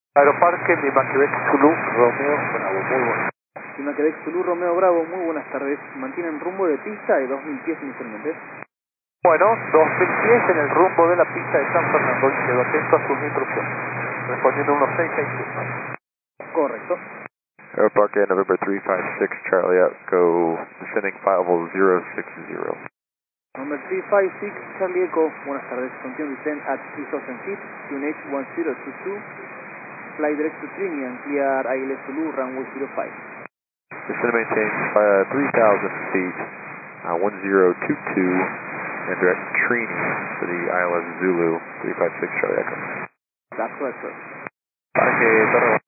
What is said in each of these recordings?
Aeroparque Lima Quebec Zulu Romeo Bravo, muy bueno. Lima Quebec Zulu Romeo Bravo, muy buenas tardes. Mantienen rumbo de pista de 2000 pies inicialmente. Bueno, 2000 pies en el rumbo de la pista de San Fernando. Quedo atento a sus instrucciones. Respondiendo 1665. Correcto. Aeroparque November 356 Charlie out, go descending 5060. Number 356 Charlie Echo, buenas tardes. Continue descend at 3000 feet, QNH 1022. Fly direct to Trini and clear ILS Zulu runway 05. Descend and maintain 3000 feet, 1022, and direct Trini for the ILS Zulu 356 Charlie Echo. That's correct, sir. Parque Torre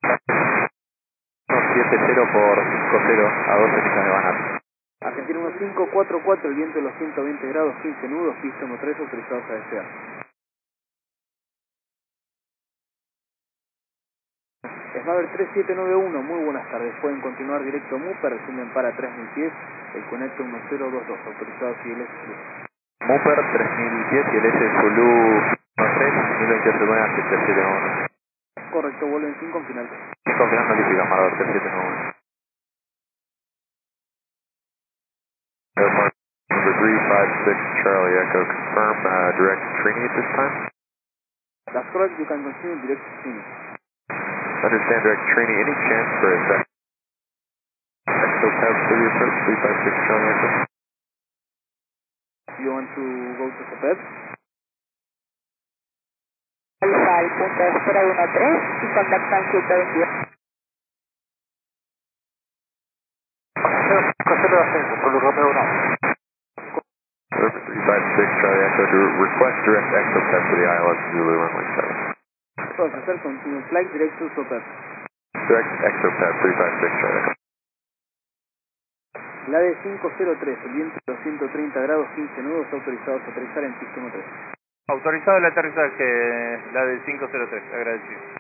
70 por 50 a 12 millas de Banat. Argentina 1544, el viento de los 120 grados, 15 nudos, pista 13 autorizados a despegar. Smaver 3791, muy buenas tardes. Pueden continuar directo a Muper, descienden para 3000 pies, el conecto 1022, autorizados y el Zulu. Muper 3010 y el S Zulu 13, 1028 buenas, 3791. Correcto, vuelven 5 en final. 5 final notifica, Amador 3791. Airport number 356 Charlie Echo, confirm direct Trini at this time. That's correct, you can continue direct to Trini. Understand direct Trini, any chance for a second exopad for the approach 356 Charlie Echo? You want to go to Sopep? Alfa al punto de espera 13 y contactan 122. Concedo ascenso, Zulu Romeo Bravo. November 356 Charlie Echo to request direct exopad for the ILS Zulu runway 7. Officer, continue flight direct to Sopep. Direct exopad 356 Charlie Echo. La de 503, el viento de los 130 grados, 15 nudos, autorizados a aterrizar en pista 13. Autorizado el aterrizaje, la del 503, agradecido.